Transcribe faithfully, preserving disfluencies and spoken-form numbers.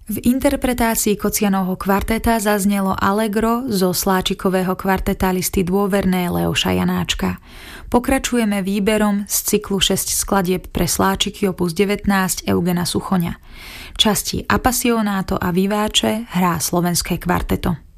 V interpretácii Kocianovho kvarteta zaznelo Allegro zo Sláčikového kvarteta Listy dôverné Leoša Janáčka. Pokračujeme výberom z cyklu šesť skladieb pre sláčiky opus devätnásť Eugena Suchoňa. Časti Appassionato a Vivace hrá Slovenské kvarteto.